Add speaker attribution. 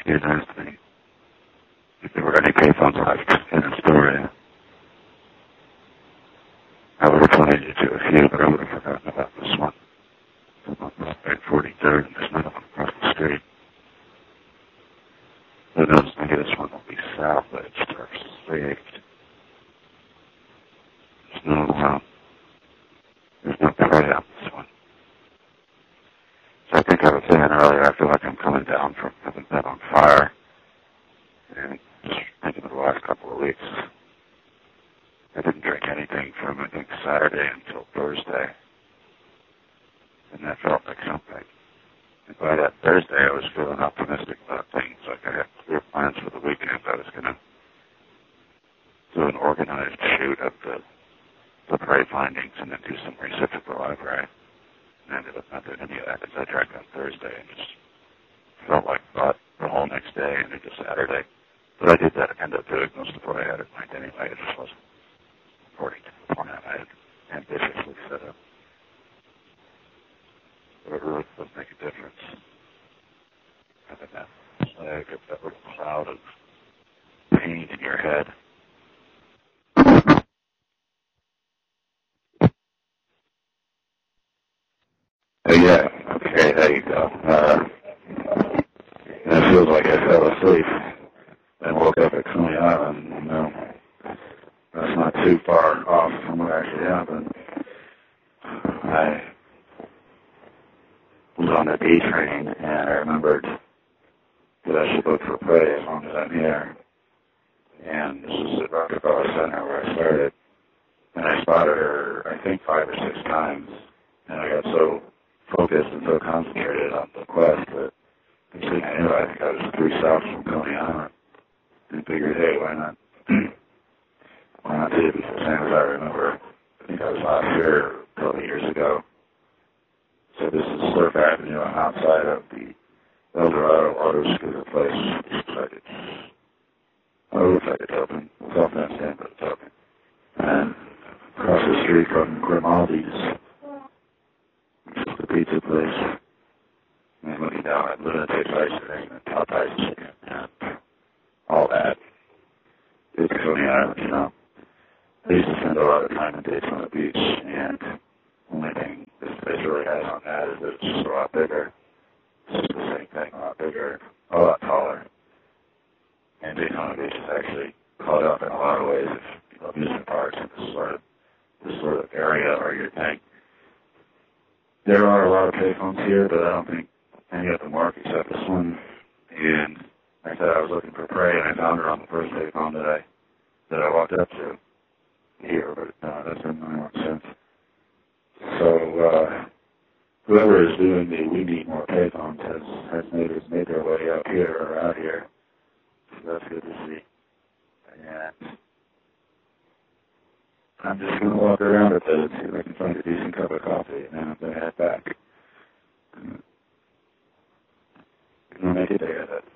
Speaker 1: you had asked me if there were any payphones left in Astoria. I would have pointed you to a few, but I would have forgotten about this one. It's on Broadway 43rd, and there's none of them across the street. Who knows, maybe this one will be salvaged or saved. There's no prey on this one. So I think I was saying earlier, I feel like I'm coming down from having been on fire. And just thinking of the last couple of weeks, I didn't drink anything from, I think, Saturday until Thursday. And that felt like something. And by that Thursday, I was feeling optimistic about things. Like I had clear plans for the weekend. I was going to do an organized shoot of the prey findings and then do some research at the library. And I ended up not doing any of that because I drank on Thursday and just felt like thought the whole next day and into Saturday. But I did that, end up doing most of what I had in mind anyway. It just wasn't according to the plan I had ambitiously set up. But it really does make a difference. Having that slag of that little cloud of pain in your head. Oh yeah, okay, there you go. And it feels like I fell asleep and woke up at Coney Island. You know, that's not too far off from what actually happened. I was on the D train and I remembered that I should look for prey as long as I'm here. And this is at Rockefeller Center where I started. And I spotted her, I think, 5 or 6 times. And I got so focused and so concentrated on the quest that I think I was 3 stops from Coney Island. And figured, hey, why not see it before the same as I remember. I think I was last here a couple of years ago. So this is Surf Avenue. I'm outside of the Eldorado Auto Scooter place. Looks like it's open. It's off that stand, but it's open. And across the street from Grimaldi's, which is the pizza place. And looking down at Lunatic's ice cream and Top Ice chicken and all that. It's Coney Island, you know. I used to spend a lot of time and days on the beach, and the only thing this place really has on that is that it's just a lot bigger. It's just the same thing, a lot bigger, a lot taller. And Daytona Beach is actually caught up in a lot of ways if you love amusement parks and this sort of area where you think there are a lot of payphones here, but I don't think any of them work except this one. And like I said, I was looking for prey, and I found her on the first payphone that I walked up to here, but that doesn't make sense. So whoever is doing the We Need More payphones has made their way up here or out here. So that's good to see. And I'm just going to walk around a bit and see if I can find a decent cup of coffee, and then I'm going to head back. I'm going to make a day of it.